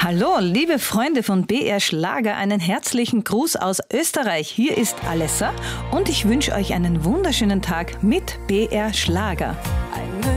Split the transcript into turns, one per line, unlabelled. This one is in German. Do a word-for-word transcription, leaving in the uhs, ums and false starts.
Hallo, liebe Freunde von B R Schlager, einen herzlichen Gruß aus Österreich. Hier ist Alessa und ich wünsche euch einen wunderschönen Tag mit B R Schlager.